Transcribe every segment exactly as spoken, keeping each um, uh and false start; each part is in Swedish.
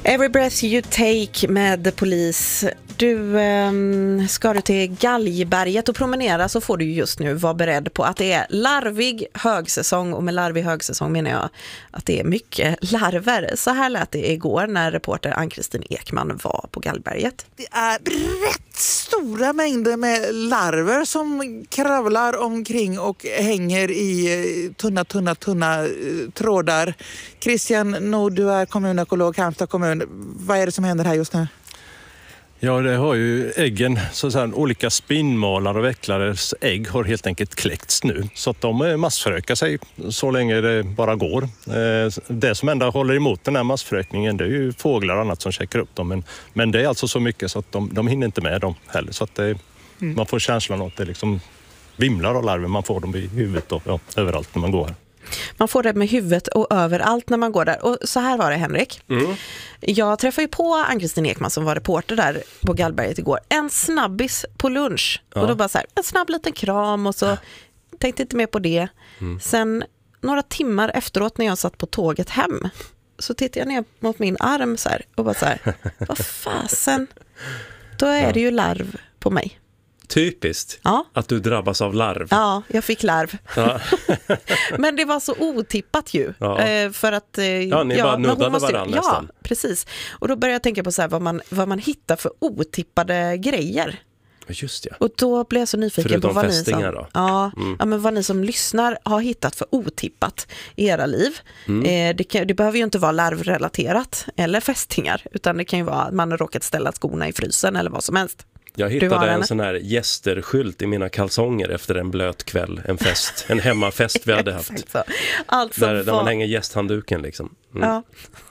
Every breath you take med Polis. Du, eh, ska du till Galgberget och promenera så får du just nu vara beredd på att det är larvig högsäsong, och med larvig högsäsong menar jag att det är mycket larver. Så här lät det igår när reporter Ann-Kristin Ekman var på Galgberget. Det är rätt stora mängder med larver som kravlar omkring och hänger i tunna, tunna, tunna trådar. Christian Nord, du är kommunekolog, Halmstad kommun. Vad är det som händer här just nu? Ja, det har ju äggen, så att säga, olika spinnmalar och vecklares ägg har helt enkelt kläckts nu. Så att de massförökar sig så länge det bara går. Det som ändå håller emot den här massförökningen, det är ju fåglar och annat som käkar upp dem. Men, men det är alltså så mycket så att de, de hinner inte med dem heller. Så att det, mm. man får känslan av att det liksom vimlar av larver. Man får dem i huvudet och ja, överallt när man går här. Man får det med huvudet och överallt när man går där. Och så här var det, Henrik. Mm. Jag träffade ju på Ann-Kristin Ekman som var reporter där på Galgberget igår. En snabbis på lunch. Ja. Och då bara så här, en snabb liten kram och så ja. Tänkte inte mer på det. Mm. Sen några timmar efteråt när jag satt på tåget hem så tittade jag ner mot min arm så här och bara så här, vad fasen? Då är ja. det ju larv på mig. Typiskt ja. att du drabbas av larv. Ja, jag fick larv. Ja. Men det var så otippat ju. Ja. För att, ja, ni ja, bara nuddade måste, varandra ja, nästan. Precis. Och då började jag tänka på så här, vad, man, vad man hittar för otippade grejer. Just ja. Och då blev jag så nyfiken Förutom på vad ni, som, då. Ja, mm. ja, men vad ni som lyssnar har hittat för otippat i era liv. Mm. Eh, det, kan, det behöver ju inte vara larvrelaterat eller fästingar, utan det kan ju vara att man har råkat ställa skorna i frysen eller vad som helst. Jag hittade en sån här gästerskylt i mina kalsonger efter en blöt kväll, en fest, en hemmafest vi hade haft. Alltså där, var... där man hänger gästhandduken liksom. Mm. Ja.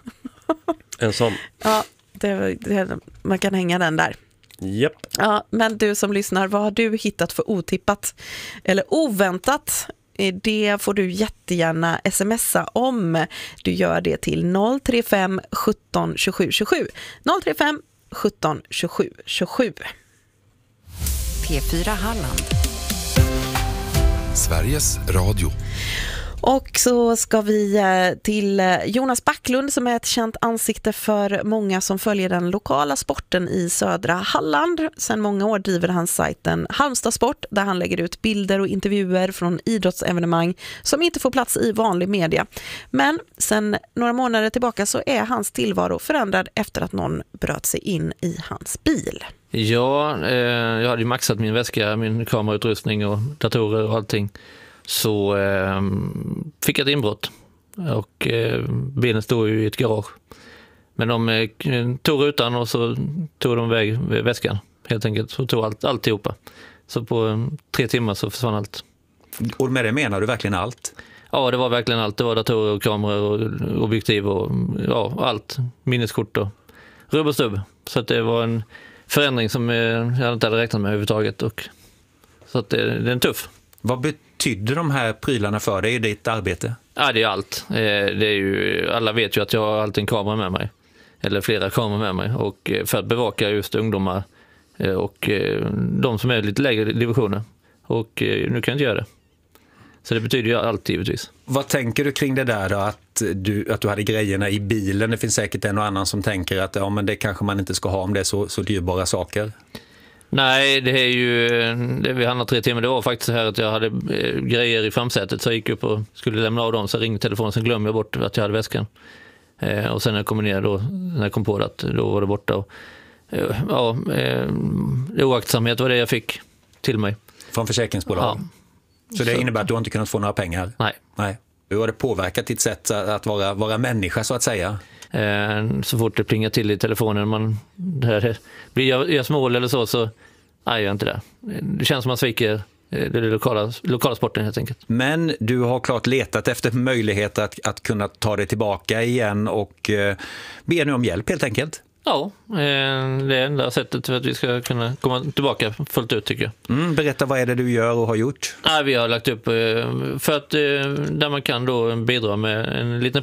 En sån. Ja, det, det, man kan hänga den där. Japp. Ja, men du som lyssnar, vad har du hittat för otippat eller oväntat? Det får du jättegärna smsa om. Du gör det till noll tre fem sjutton tjugosju tjugosju. noll tre fem sjutton tjugosju tjugosju. P fyra Halland. Sveriges Radio. Och så ska vi till Jonas Backlund som är ett känt ansikte för många som följer den lokala sporten i södra Halland. Sedan många år driver han sajten Halmstad Sport där han lägger ut bilder och intervjuer från idrottsevenemang som inte får plats i vanlig media. Men sen några månader tillbaka så är hans tillvaro förändrad efter att någon bröt sig in i hans bil. Ja, eh, jag hade ju maxat min väska, min kamerautrustning och datorer och allting. Så eh, fick jag ett inbrott och eh, bilen stod ju i ett garage. Men de eh, tog rutan och så tog de väg väskan helt enkelt. Så tog allt, alltihopa. Så på eh, tre timmar så försvann allt. Och med det menar du verkligen allt? Ja, det var verkligen allt. Det var datorer och kameror och objektiv och ja, allt. Minneskort och rubb och stubb. Så att det var en förändring som eh, jag inte hade räknat med överhuvudtaget. Och, så att det, det är en tuff. Vad betydde de här prylarna för dig i ditt arbete? Ja, det är allt. Det är ju, alla vet ju att jag har alltid en kamera med mig. Eller flera kameror med mig. Och för att bevaka just ungdomar och de som är lite lägre divisioner. Och nu kan jag inte göra det. Så det betyder ju allt givetvis. Vad tänker du kring det där då? Att du, att du hade grejerna i bilen? Det finns säkert en och annan som tänker att ja, men det kanske man inte ska ha om det är så, så dyrbara saker. Nej, det är ju det vi handlar tre timmar. Det var faktiskt så här att jag hade eh, grejer i framsätet så jag gick upp och skulle lämna av dem, så ringde telefonen, sen glömde jag bort att jag hade väskan. Eh, och sen när jag kom ner då, när jag kom på det, att då var det borta. Och, eh, ja, eh, oaktsamhet var det jag fick till mig. Från försäkringsbolag? Ja. Så det så. Innebär att du inte kunnat få några pengar? Nej. Nej. Hur har det påverkat ditt sätt att vara, vara människa så att säga? Eh, så fort det plingar till i telefonen, man där, blir jag, jag smål eller så, så nej, jag gör inte det. Det känns som man sviker det lokala, lokala sporten helt enkelt. Men du har klart letat efter möjlighet att, att kunna ta det tillbaka igen och eh, be nu om hjälp helt enkelt? Ja, eh, det är enda sättet för att vi ska kunna komma tillbaka fullt ut tycker jag. Mm, berätta, vad är det du gör och har gjort? Ja, vi har lagt upp eh, för att eh, där man kan då bidra med en liten peng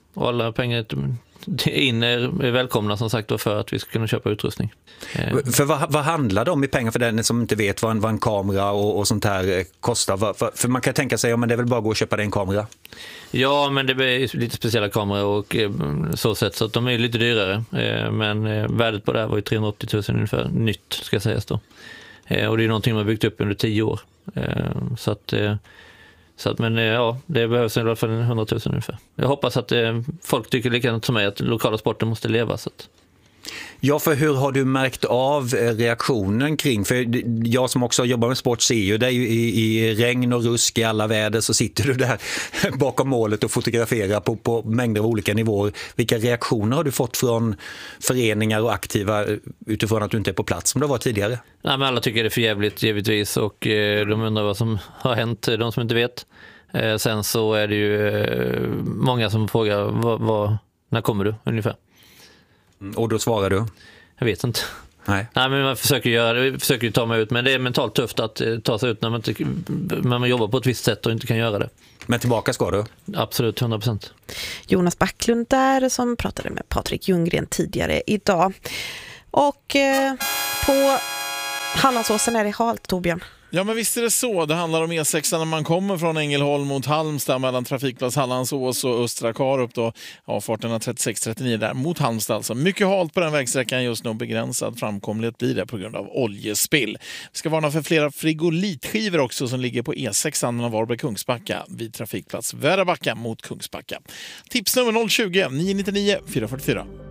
Och alla pengar in är, är välkomna som sagt då, för att vi ska kunna köpa utrustning. För vad, vad handlar det om i pengar för den som inte vet vad en, vad en kamera och, och sånt här kostar? För, för man kan tänka sig, ja, men det är väl bara att gå och köpa dig en kamera? Ja, men det är lite speciella kameror och så sätt, så att de är lite dyrare. Men värdet på det här var ju trehundraåttio tusen ungefär, nytt ska sägas då. Och det är någonting man har byggt upp under tio år. Så att, så att men ja, det behövs i alla fall hundra tusen ungefär. Jag hoppas att folk tycker likadant som mig, att lokala sporten måste leva. Så att... Ja, för hur har du märkt av reaktionen kring, för jag som också jobbar med sport ser ju dig i, i regn och rusk i alla väder, så sitter du där bakom målet och fotograferar på, på mängder av olika nivåer. Vilka reaktioner har du fått från föreningar och aktiva utifrån att du inte är på plats som det var tidigare? Nej, men alla tycker det är för jävligt givetvis, och eh, de undrar vad som har hänt, de som inte vet. Eh, sen så är det ju eh, många som frågar vad, vad, när kommer du ungefär? Och då svarar du? Jag vet inte. Nej. Nej, men man försöker göra det, försöker ju ta mig ut, men det är mentalt tufft att eh, ta sig ut när man, inte, när man jobbar på ett visst sätt och inte kan göra det. Men tillbaka ska du? Absolut, hundra procent. Jonas Backlund där som pratade med Patrik Ljunggren tidigare idag. Och eh, på Hallandsåsen är det halt, Torbjörn. Ja, men visst är det så. Det handlar om E sex när man kommer från Ängelholm mot Halmstad mellan trafikplats Hallandsås och Östra Karup då. Ja, farten trettiosex trettionio där mot Halmstad alltså. Mycket halt på den vägsträckan just nu, begränsad framkomlighet blir det på grund av oljespill. Vi ska varna för flera frigolitskivor också som ligger på E sex mellan Varberg och Kungsbacka vid trafikplats Värabacka mot Kungsbacka. Tipsnummer noll tjugo, nio nio nio, fyra fyra fyra.